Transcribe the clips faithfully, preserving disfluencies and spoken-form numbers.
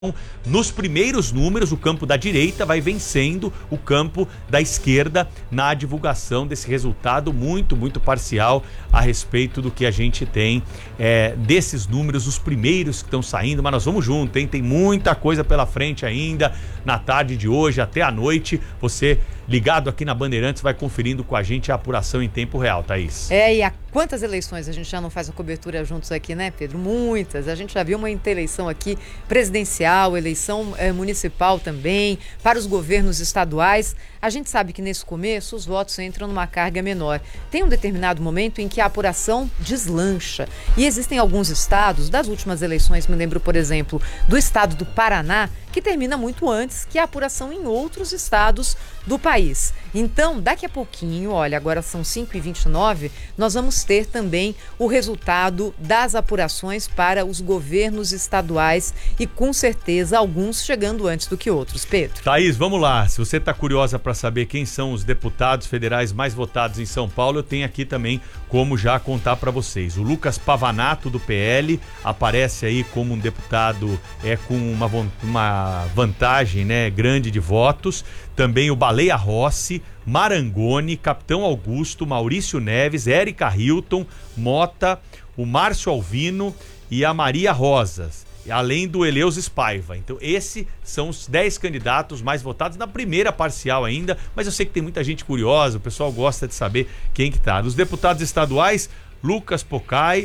Nos primeiros números, o campo da direita vai vencendo o campo da esquerda na divulgação desse resultado muito, muito parcial a respeito do que a gente tem é, desses números, os primeiros que estão saindo, mas nós vamos junto, hein? Tem muita coisa pela frente ainda, na tarde de hoje até a noite. Você ligado aqui na Bandeirantes vai conferindo com a gente a apuração em tempo real, Thaís. É, e há quantas eleições a gente já não faz uma cobertura juntos aqui, né, Pedro? Muitas. A gente já viu uma eleição aqui presidencial, eleição é, municipal também, para os governos estaduais. A gente sabe que nesse começo os votos entram numa carga menor. Tem um determinado momento em que a apuração deslancha. E existem alguns estados, das últimas eleições, me lembro, por exemplo, do estado do Paraná, que termina muito antes que a apuração em outros estados do país. Então, daqui a pouquinho, olha, agora são cinco e vinte e nove, nós vamos ter também o resultado das apurações para os governos estaduais e, com certeza, alguns chegando antes do que outros. Pedro. Thaís, vamos lá. Se você está curiosa para saber quem são os deputados federais mais votados em São Paulo, eu tenho aqui também como já contar para vocês. O Lucas Pavanato, do P L, aparece aí como um deputado é, com uma, uma vantagem, né, grande de votos. Também o Baleia Rossi, Marangoni, Capitão Augusto, Maurício Neves, Érica Hilton, Mota, o Márcio Alvino e a Maria Rosas, além do Eleus Paiva. Então esses são os dez candidatos mais votados na primeira parcial ainda, mas eu sei que tem muita gente curiosa, o pessoal gosta de saber quem que tá. Dos deputados estaduais, Lucas Pocai,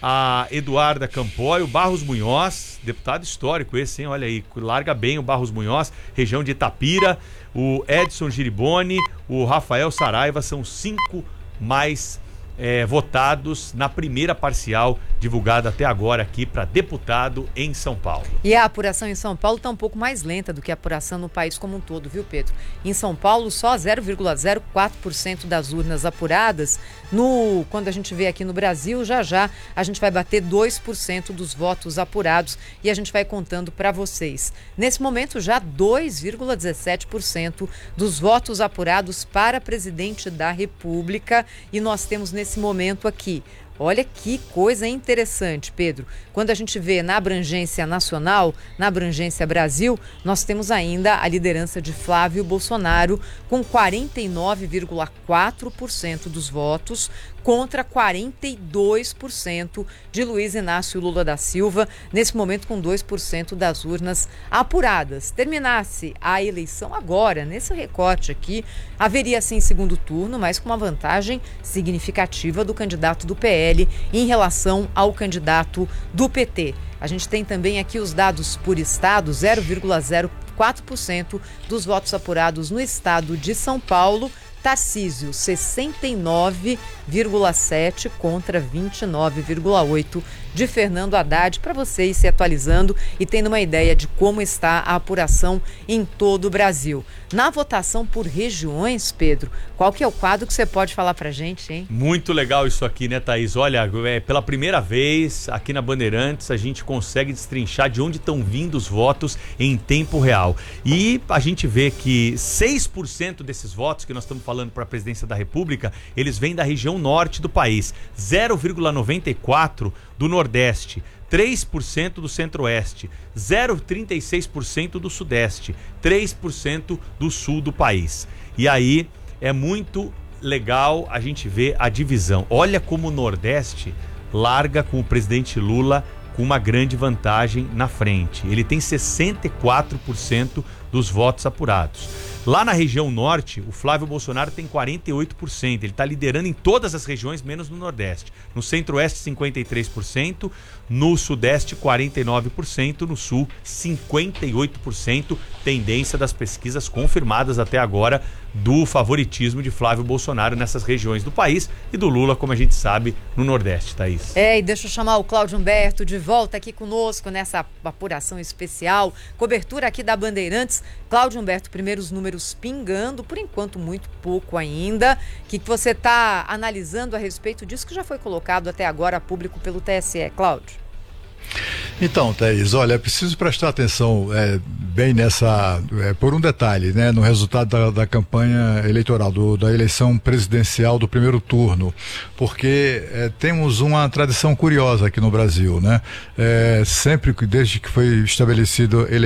a Eduarda Campoy, o Barros Munhoz, deputado histórico esse, hein? Olha aí, larga bem o Barros Munhoz, região de Itapira, o Edson Giriboni, o Rafael Saraiva, são cinco mais é, votados na primeira parcial divulgada até agora aqui para deputado em São Paulo. E a apuração em São Paulo está um pouco mais lenta do que a apuração no país como um todo, viu, Pedro? Em São Paulo, só zero vírgula zero quatro por cento das urnas apuradas. No, quando a gente vê aqui no Brasil, já já a gente vai bater dois por cento dos votos apurados e a gente vai contando para vocês. Nesse momento, já dois vírgula dezessete por cento dos votos apurados para presidente da República, e nós temos nesse momento aqui. Olha que coisa interessante, Pedro. Quando a gente vê na abrangência nacional, na abrangência Brasil, nós temos ainda a liderança de Flávio Bolsonaro com quarenta e nove vírgula quatro por cento dos votos contra quarenta e dois por cento de Luiz Inácio Lula da Silva, nesse momento com dois por cento das urnas apuradas. Terminasse a eleição agora, nesse recorte aqui, haveria sim segundo turno, mas com uma vantagem significativa do candidato do P L em relação ao candidato do P T. A gente tem também aqui os dados por estado, zero vírgula zero quatro por cento dos votos apurados no estado de São Paulo. Tarcísio, sessenta e nove vírgula sete contra vinte e nove vírgula oito de Fernando Haddad, para você ir se atualizando e tendo uma ideia de como está a apuração em todo o Brasil. Na votação por regiões, Pedro, qual que é o quadro que você pode falar pra gente, hein? Muito legal isso aqui, né, Thaís? Olha, é, pela primeira vez aqui na Bandeirantes a gente consegue destrinchar de onde estão vindo os votos em tempo real. E a gente vê que seis por cento desses votos que nós estamos falando para a presidência da República, eles vêm da região norte do país, zero vírgula noventa e quatro por cento do Nordeste, três por cento do Centro-Oeste, zero vírgula trinta e seis por cento do Sudeste, três por cento do Sul do país. E aí é muito legal a gente ver a divisão. Olha como o Nordeste larga com o presidente Lula com uma grande vantagem na frente. Ele tem sessenta e quatro por cento dos votos apurados. Lá na região norte, o Flávio Bolsonaro tem quarenta e oito por cento. Ele está liderando em todas as regiões, menos no Nordeste. No Centro-Oeste, cinquenta e três por cento. No Sudeste, quarenta e nove por cento. No Sul, cinquenta e oito por cento. Tendência das pesquisas confirmadas até agora do favoritismo de Flávio Bolsonaro nessas regiões do país e do Lula, como a gente sabe, no Nordeste, Thaís. É, e deixa eu chamar o Cláudio Humberto de volta aqui conosco nessa apuração especial, cobertura aqui da Bandeirantes. Cláudio Humberto, primeiros números pingando, por enquanto muito pouco ainda. O que você está analisando a respeito disso que já foi colocado até agora a público pelo T S E, Cláudio? Então, Thaís, olha, é preciso prestar atenção é, bem nessa, é, por um detalhe, né, no resultado da, da campanha eleitoral, do, da eleição presidencial do primeiro turno, porque é, temos uma tradição curiosa aqui no Brasil, né, é, sempre que, desde que foi estabelecido